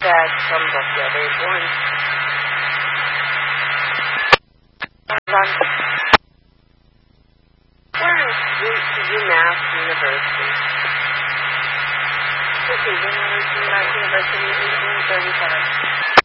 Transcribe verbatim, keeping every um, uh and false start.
had some book, yeah, there's one. Where is UMass University? This is University, University, thirty-five.